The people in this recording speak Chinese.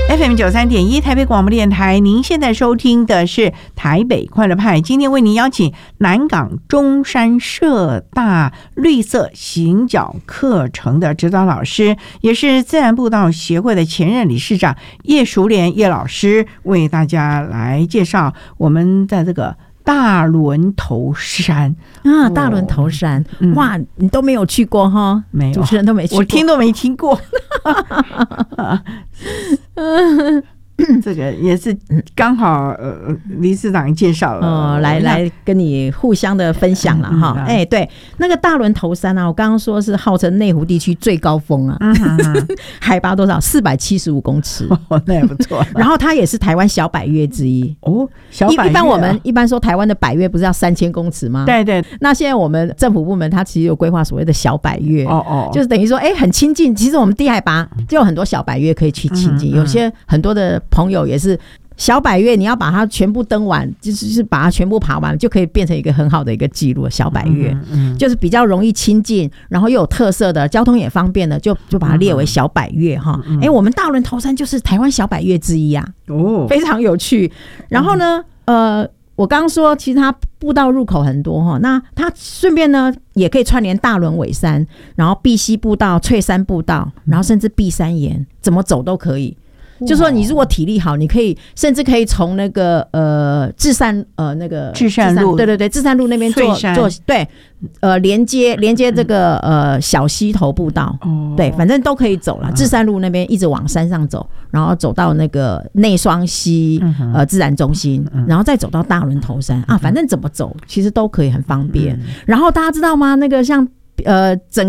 FM93.1 台北广播电台，您现在收听的是台北快乐派。今天为您邀请南港中山社大绿色行脚课程的指导老师，也是自然步道协会的前任理事长叶淑莲叶老师，为大家来介绍我们的这个大轮头山啊，大轮头山，哇，你都没有去过哈？ 没有， 主持人都没去过， 我听都没听过。这个也是刚好理事长介绍了来跟你互相的分享了哈。对，那个大轮头山啊，我刚刚说是号称内湖地区最高峰啊，海拔多少？475公尺， 那也不错。 然后它也是台湾小百岳之一哦，小百岳。 一般我们一般说台湾的百岳不是要3000公尺吗？ 对对。 那现在我们政府部门它其实有规划所谓的小百岳，就是等于说很亲近。其实我们低海拔就有很多小百岳可以去亲近，有些很多的朋友也是小百岳，你要把它全部登完，就是把它全部爬完，就可以变成一个很好的一个记录。小百岳就是比较容易亲近，然后又有特色的，交通也方便的，就把它列为小百岳哈。我们大轮头山就是台湾小百岳之一啊，非常有趣。然后呢，我刚刚说其实它步道入口很多哈，那它顺便呢也可以串联大轮尾山，然后碧溪步道、翠山步道，然后甚至碧山岩，怎么走都可以。就说你如果体力好，你可以甚至可以从那个至善至善路， 对至善路那边做对连接这个小溪头步道，对，反正都可以走了。至善路那边一直往山上走，然后走到那个内双溪自然中心，然后再走到大轮头山啊，反正怎么走其实都可以很方便。然后大家知道吗？那个像整